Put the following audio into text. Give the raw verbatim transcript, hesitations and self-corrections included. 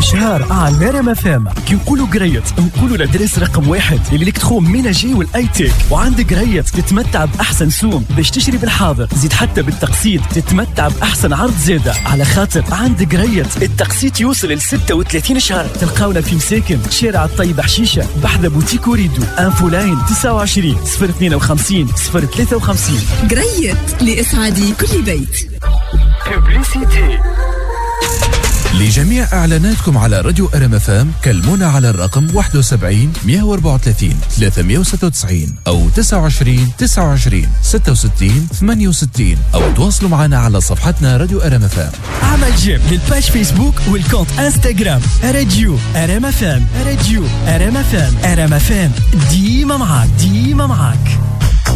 شهر على ريم اف ام. كي نقولوا قريت نقولوا الادريس رقم واحد اللي لك تخوم ميناجي والايتيك. وعندك قريت تتمتع باحسن سوم باش تشتري بالحاضر، زيد حتى بالتقسيط تتمتع باحسن عرض زياده، على خاطر عندك قريت التقسيط يوصل ل ستة وثلاثين شهر. تلقاونا في مساكن شارع الطيب حشيشه بحذا بوتيك وريدو. انفو لاين تسعة وعشرين صفر اثنين وخمسين صفر ثلاثة وخمسين. قريت لإسعاد كل بيت. ببليسيتي. لجميع إعلاناتكم على راديو أرم اف ام كلمونا على الرقم واحد وسبعين مئة وأربعة وثلاثين ثلاثمئة وستة وتسعين أو تسعة وعشرين تسعة وعشرين ستة وستين ثمانية وستين أو تواصلوا معنا على صفحتنا راديو أرم اف ام. اعمل جيم للباج فيسبوك والكونت انستغرام راديو أرم اف ام. راديو أرم اف ام. أرم اف ام ديما معاك ديما معاك.